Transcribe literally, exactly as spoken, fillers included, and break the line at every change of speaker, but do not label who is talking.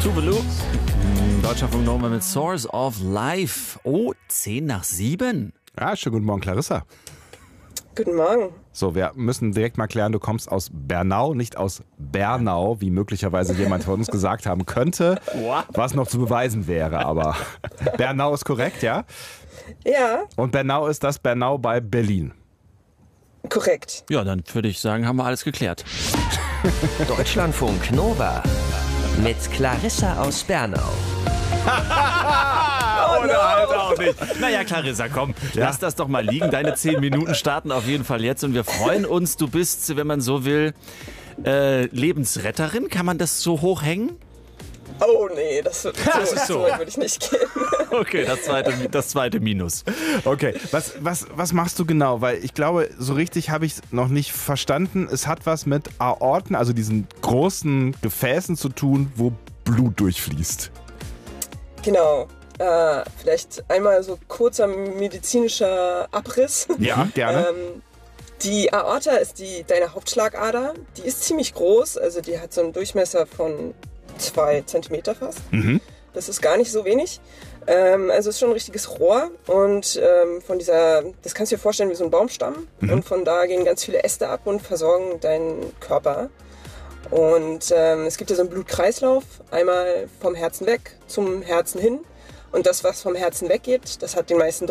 Tuvalu. Deutschlandfunk Nova mit Source of Life. Oh, zehn nach sieben.
Ja, schönen guten Morgen, Clarissa.
Guten Morgen.
So, wir müssen direkt mal klären, du kommst aus Bernau, nicht aus Bernau, wie möglicherweise jemand von uns gesagt haben könnte, was noch zu beweisen wäre. Aber Bernau ist korrekt, ja?
Ja,
Und Bernau ist das Bernau bei Berlin.
korrekt.
Ja, dann würde ich sagen, haben wir alles geklärt.
Deutschlandfunk Nova mit Clarissa aus Bernau.
Oder halt auch nicht. Naja, Clarissa, komm, lass das doch mal liegen. Deine zehn Minuten starten auf jeden Fall jetzt und wir freuen uns. Du bist, wenn man so will, äh, Lebensretterin. Kann man das so hochhängen?
Oh nee, das, das,
Das ist so.
so weit würde ich nicht gehen.
Okay, das zweite, das zweite Minus.
Okay, was, was, was machst du genau? Weil ich glaube, so richtig habe ich es noch nicht verstanden. Es hat was mit Aorten, also diesen großen Gefäßen zu tun, wo Blut durchfließt.
Genau. Äh, vielleicht einmal so kurzer medizinischer Abriss.
Ja, gerne.
ähm, die Aorta ist die, deine Hauptschlagader. Die ist ziemlich groß, also die hat so einen Durchmesser von zwei Zentimeter fast.
Mhm.
Das ist gar nicht so wenig. Ähm, also es ist schon ein richtiges Rohr und ähm, von dieser, das kannst du dir vorstellen wie so ein Baumstamm.
Mhm.
Und von da gehen ganz viele Äste ab und versorgen deinen Körper. Und ähm, es gibt ja so einen Blutkreislauf, einmal vom Herzen weg zum Herzen hin. Und das, was vom Herzen weggeht, das hat den meisten